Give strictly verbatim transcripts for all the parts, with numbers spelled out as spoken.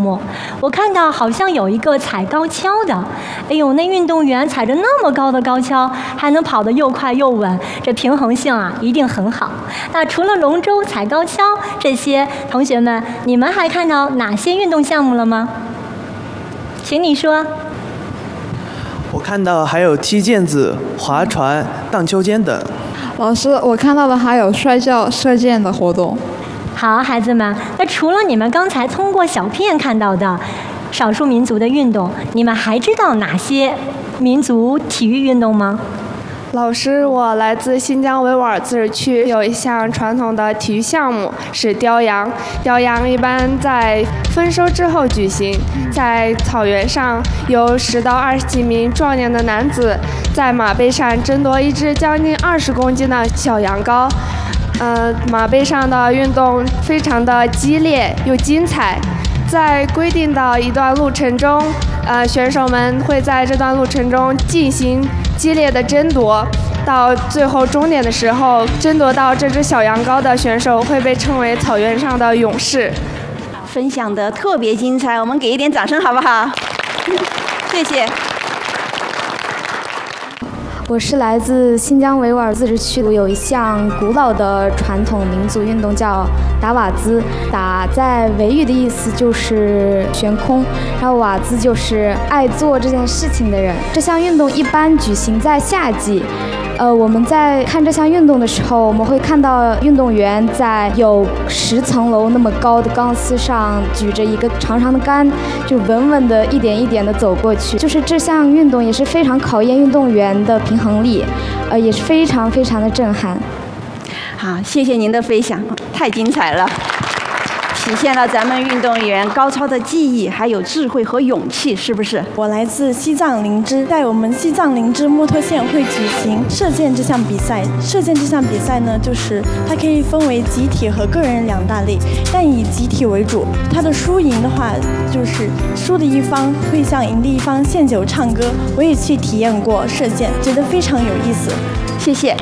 目。我看到好像有一个踩高跷的，哎呦，那运动员踩着那么高的高跷，还能跑得又快又稳，这平衡性啊一定很好。那除了龙舟、踩高跷这些，同学们，你们还看到哪些运动项目了吗？请你说。 我看到还有踢毽子、划船、荡秋千等。 老师，我看到的还有摔跤、射箭的活动。 好，孩子们，那除了你们刚才通过小片看到的少数民族的运动，你们还知道哪些民族体育运动吗？ 老师，我来自新疆维吾尔自治区，有一项传统的体育项目是雕羊。雕羊一般在丰收之后举行，在草原上有十到二十几名壮年的男子在马背上争夺一只将近二十公斤的小羊羔。呃，马背上的运动非常的激烈又精彩。在规定的一段路程中，呃，选手们会在这段路程中进行激烈的争夺，到最后终点的时候，争夺到这只小羊羔的选手会被称为草原上的勇士。 分享的特别精彩，我们给一点掌声好不好？谢谢。 我是来自新疆维吾尔自治区，有一项古老的传统民族运动叫打瓦兹。打在维语的意思就是悬空，然后瓦兹就是爱做这件事情的人。这项运动一般举行在夏季。呃，我们在看这项运动的时候，我们会看到运动员在有十层楼那么高的钢丝上举着一个长长的杆，就稳稳的一点一点的走过去。就是这项运动也是非常考验运动员的平衡力，呃，也是非常非常的震撼。 好，谢谢您的分享，太精彩了。体现了咱们运动员高超的技艺，还有智慧和勇气，是不是？ 我来自西藏林芝，在我们西藏林芝摩托县会举行射箭这项比赛。射箭这项比赛呢，就是它可以分为集体和个人两大类，但以集体为主。它的输赢的话，就是输的一方会向赢的一方献酒唱歌。我也去体验过射箭，觉得非常有意思。 谢谢。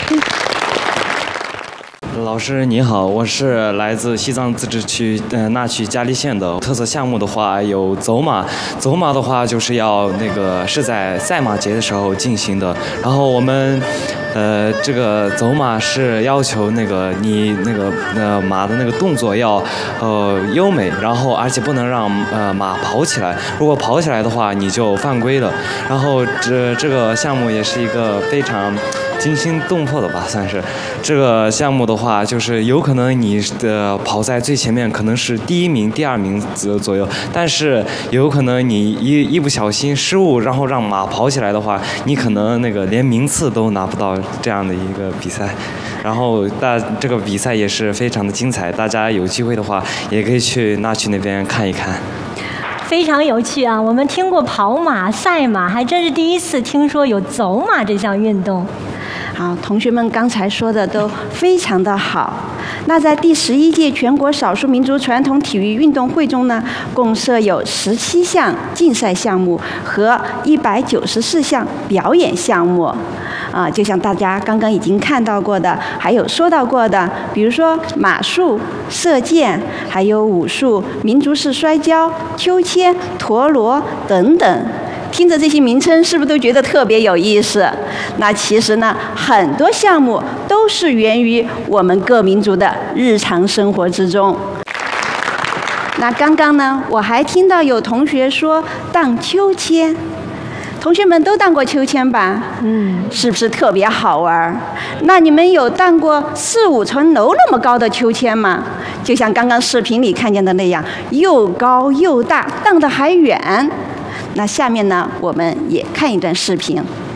老师你好，我是来自西藏自治区呃那曲嘉利县的。特色项目的话有走马，走马的话就是要那个是在赛马节的时候进行的。然后我们呃这个走马是要求那个你那个呃马的那个动作要呃优美，然后而且不能让呃马跑起来，如果跑起来的话你就犯规了。然后这这个项目也是一个非常惊心动魄的吧，算是。这个项目的话，就是有可能你的跑在最前面，可能是第一名、第二名左右，但是有可能你一一不小心失误，然后让马跑起来的话，你可能那个连名次都拿不到这样的一个比赛。然后大这个比赛也是非常的精彩，大家有机会的话也可以去那曲那边看一看。 非常有趣啊！我们听过跑马、赛马，还真是第一次听说有走马这项运动。 好，同学们刚才说的都非常的好。那在第十一届全国少数民族传统体育运动会中呢，共设有十七项竞赛项目和一百九十四项表演项目。啊，就像大家刚刚已经看到过的，还有说到过的，比如说马术、射箭，还有武术、民族式摔跤、秋千、陀螺等等。听着这些名称，是不是都觉得特别有意思？那其实呢，很多项目都是源于我们各民族的日常生活之中。那刚刚呢，我还听到有同学说荡秋千。同学们都荡过秋千吧？嗯，是不是特别好玩？那你们有荡过四五层楼那么高的秋千吗？就像刚刚视频里看见的那样，又高又大，荡得还远。那下面呢，我们也看一段视频。